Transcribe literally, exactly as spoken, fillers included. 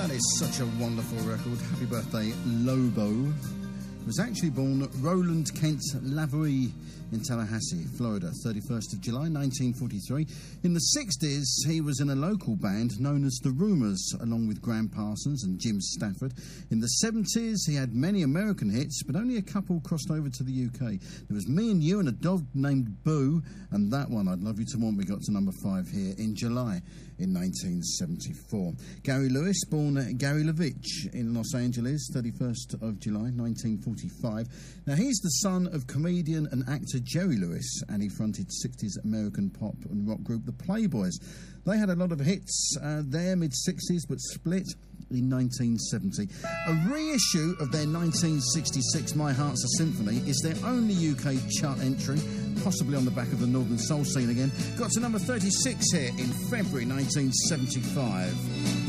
That is such a wonderful record. Happy birthday, Lobo. He was actually born Roland Kent Lavery in Tallahassee, Florida, thirty-first of July, nineteen forty-three. In the sixties, he was in a local band known as The Rumours, along with Graham Parsons and Jim Stafford. In the seventies, he had many American hits, but only a couple crossed over to the U K. There was Me and You and a Dog Named Boo, and that one, I'd Love You to Want Me, got to number five here in July in nineteen seventy-four. Gary Lewis, born Gary Levitch in Los Angeles, thirty-first of July, nineteen forty-five. Now, he's the son of comedian and actor Jerry Lewis, and he fronted sixties American pop and rock group The Playboys. They had a lot of hits uh, there, mid-sixties, but split in nineteen seventy. A reissue of their nineteen sixty-six My Heart's a Symphony is their only U K chart entry, possibly on the back of the Northern Soul scene again. Got to number thirty-six here in February nineteen seventy-five.